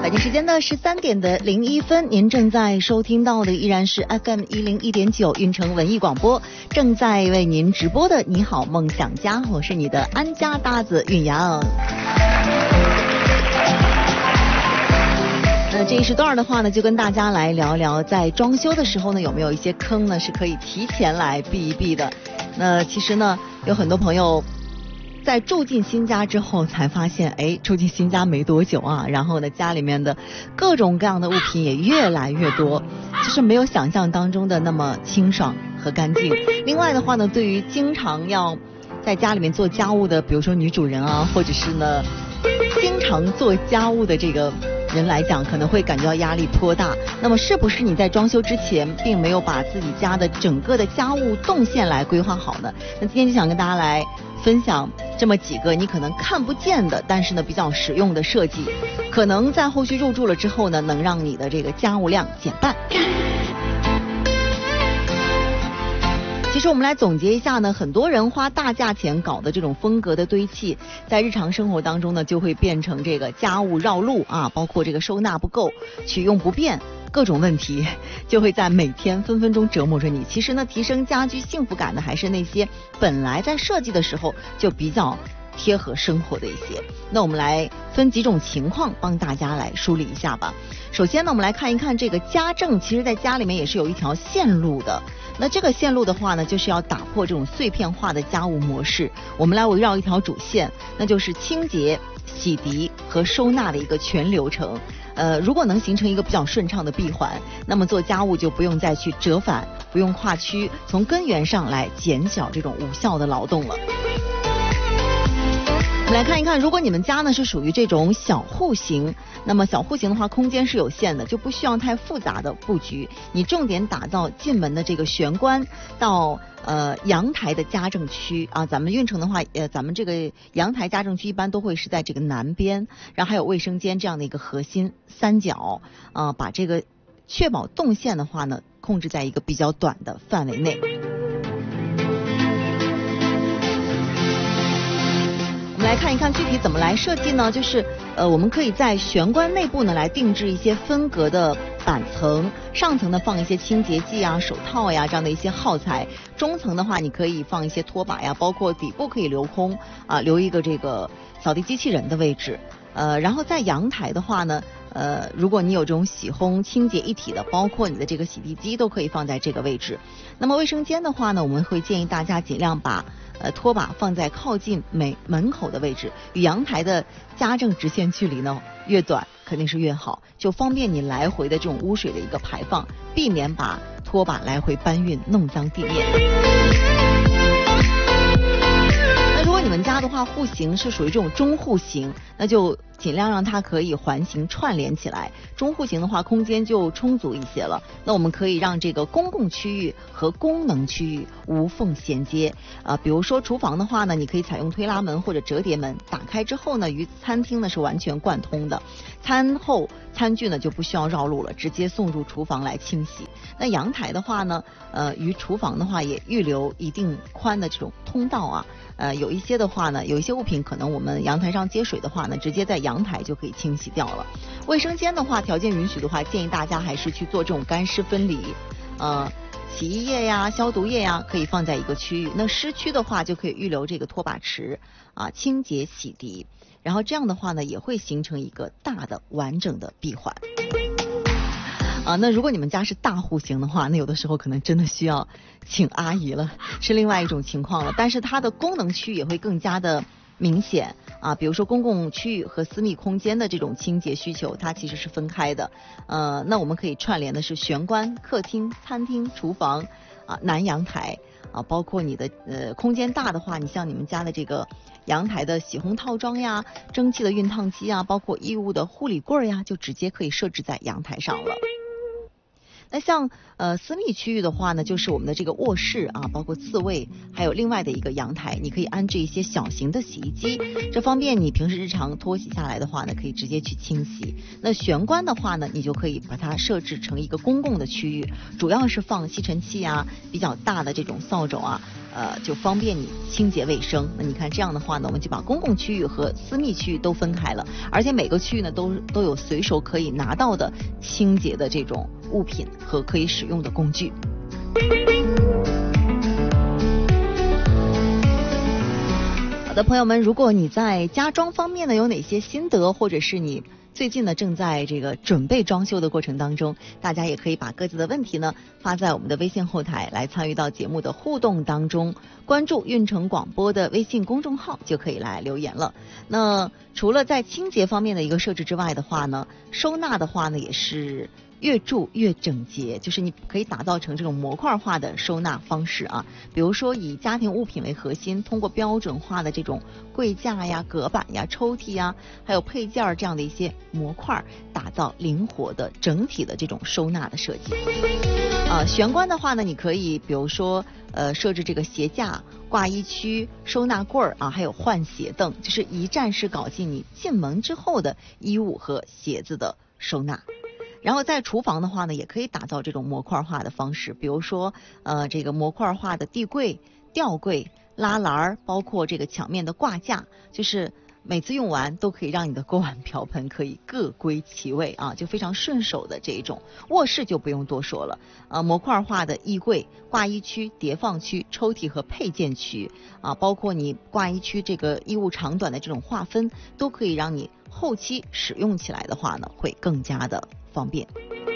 北京时间的13:01，您正在收听到的依然是 FM101.9运城文艺广播，正在为您直播的你好梦想家，我是你的安家搭子韵阳。这一时段的话呢，就跟大家来聊聊，在装修的时候呢，有没有一些坑呢是可以提前来避一避的。那其实呢，有很多朋友在住进新家之后才发现，住进新家没多久啊，然后呢，家里面的各种各样的物品也越来越多，就是没有想象当中的那么清爽和干净。另外的话呢，对于经常要在家里面做家务的，比如说女主人啊，或者是呢经常做家务的这个人来讲，可能会感觉到压力颇大。那么是不是你在装修之前并没有把自己家的整个的家务动线来规划好呢？那今天就想跟大家来分享这么几个你可能看不见的，但是呢比较实用的设计，可能在后续入住了之后呢，能让你的这个家务量减半。其实我们来总结一下呢，很多人花大价钱搞的这种风格的堆砌，在日常生活当中呢，就会变成这个家务绕路啊，包括这个收纳不够、取用不便，各种问题就会在每天分分钟折磨着你。其实呢，提升家居幸福感的还是那些本来在设计的时候就比较贴合生活的一些。那我们来分几种情况帮大家来梳理一下吧。首先呢，我们来看一看这个家政，其实在家里面也是有一条线路的。那这个线路的话呢，就是要打破这种碎片化的家务模式，我们来围绕一条主线，那就是清洁、洗涤和收纳的一个全流程。如果能形成一个比较顺畅的闭环，那么做家务就不用再去折返，不用跨区，从根源上来减小这种无效的劳动了。我们来看一看，如果你们家呢是属于这种小户型，那么小户型的话，空间是有限的，就不需要太复杂的布局。你重点打造进门的这个玄关到阳台的家政区啊。咱们运城的话，咱们这个阳台家政区一般都会是在这个南边，然后还有卫生间这样的一个核心三角啊，把这个确保动线的话呢，控制在一个比较短的范围内。我们来看一看具体怎么来设计呢？就是我们可以在玄关内部呢来定制一些分隔的板层，上层呢放一些清洁剂啊、手套呀这样的一些耗材，中层的话你可以放一些拖把呀，包括底部可以留空啊，留一个这个扫地机器人的位置。然后在阳台的话呢，如果你有这种洗烘清洁一体的，包括你的这个洗地机都可以放在这个位置。那么卫生间的话呢，我们会建议大家尽量把拖把放在靠近门口的位置，与阳台的家政直线距离呢越短肯定是越好，就方便你来回的这种污水的一个排放，避免把拖把来回搬运弄脏地面。如果你们家的话户型是属于这种中户型，那就尽量让它可以环形串联起来。中户型的话空间就充足一些了，那我们可以让这个公共区域和功能区域无缝衔接比如说厨房的话呢，你可以采用推拉门或者折叠门，打开之后呢，与餐厅呢是完全贯通的，餐后餐具呢就不需要绕路了，直接送入厨房来清洗。那阳台的话呢，与厨房的话也预留一定宽的这种通道啊。有一些的话呢，有一些物品可能我们阳台上接水的话呢，直接在阳台就可以清洗掉了。卫生间的话，条件允许的话，建议大家还是去做这种干湿分离。洗衣液呀、消毒液呀，可以放在一个区域。那湿区的话，就可以预留这个拖把池啊，清洁洗涤。然后这样的话呢，也会形成一个大的完整的闭环。那如果你们家是大户型的话，那有的时候可能真的需要请阿姨了，是另外一种情况了。但是它的功能区也会更加的明显啊，比如说公共区域和私密空间的这种清洁需求，它其实是分开的。那我们可以串联的是玄关、客厅、餐厅、厨房啊、南阳台啊，包括你的空间大的话，你像你们家的这个阳台的洗烘套装呀、蒸汽的熨烫机啊，包括衣物的护理柜呀，就直接可以设置在阳台上了。那像私密区域的话呢，就是我们的这个卧室啊，包括次卫，还有另外的一个阳台，你可以安置一些小型的洗衣机，这方便你平时日常拖洗下来的话呢，可以直接去清洗。那玄关的话呢，你就可以把它设置成一个公共的区域，主要是放吸尘器啊，比较大的这种扫帚啊， 就方便你清洁卫生。那你看这样的话呢，我们就把公共区域和私密区域都分开了，而且每个区域呢都有随手可以拿到的清洁的这种物品和可以使用的工具。好的，朋友们，如果你在家装方面呢有哪些心得，或者是你最近呢正在这个准备装修的过程当中，大家也可以把各自的问题呢发在我们的微信后台来参与到节目的互动当中，关注运城广播的微信公众号就可以来留言了。那除了在清洁方面的一个设置之外的话呢，收纳的话呢也是越住越整洁，就是你可以打造成这种模块化的收纳方式啊。比如说以家庭物品为核心，通过标准化的这种柜架呀、隔板呀、抽屉呀，还有配件这样的一些模块，打造灵活的整体的这种收纳的设计。玄关的话呢，你可以比如说设置这个鞋架、挂衣区、收纳柜啊，还有换鞋凳，就是一站式搞定你进门之后的衣物和鞋子的收纳。然后在厨房的话呢，也可以打造这种模块化的方式，比如说这个模块化的地柜、吊柜、拉篮，包括这个墙面的挂架，就是每次用完都可以让你的锅碗瓢盆可以各归其位啊，就非常顺手的这一种。卧室就不用多说了，模块化的衣柜、挂衣区、叠放区、抽屉和配件区啊，包括你挂衣区这个衣物长短的这种划分，都可以让你后期使用起来的话呢，会更加的方便。